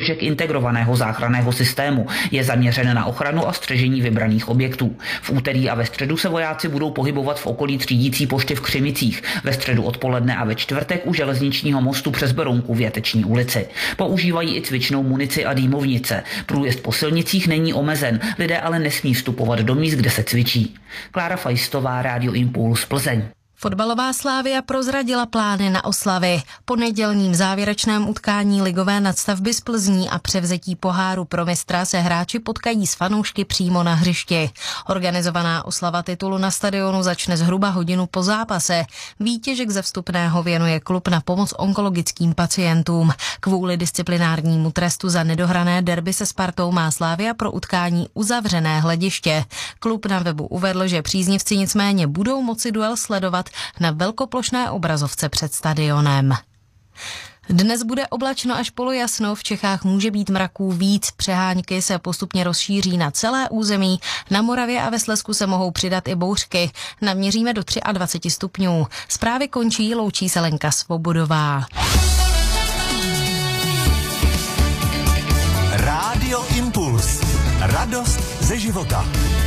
složek integrovaného záchranného systému. Je zaměřen na ochranu a střežení vybraných objektů. V úterý a ve středu se vojáci budou pohybovat v okolí třídící pošty v Křimicích, ve středu odpoledne a ve čtvrtek u železničního mostu přes Berounku v Jateční ulici. Používají i cvičnou munici a dýmovnice. Průjezd po silnicích není omezen, lidé ale nesmí vstupovat do míst, kde se cvičí. Klára Fajstová, Rádio Impuls, Plzeň. Fotbalová Slavia prozradila plány na oslavy. Po nedělním závěrečném utkání ligové nadstavby z Plzní a převzetí poháru pro mistra se hráči potkají s fanoušky přímo na hřišti. Organizovaná oslava titulu na stadionu začne zhruba hodinu po zápase. Výtěžek ze vstupného věnuje klub na pomoc onkologickým pacientům. Kvůli disciplinárnímu trestu za nedohrané derby se Spartou má Slavia pro utkání uzavřené hlediště. Klub na webu uvedl, že příznivci nicméně budou moci duel sledovat na velkoplošné obrazovce před stadionem. Dnes bude oblačno až polojasno, v Čechách může být mraků víc, přehánky se postupně rozšíří na celé území, na Moravě a ve Slezsku se mohou přidat i bouřky. Naměříme do 23 stupňů. Zprávy končí, loučí se Lenka Svobodová. Rádio Impuls. Radost ze života.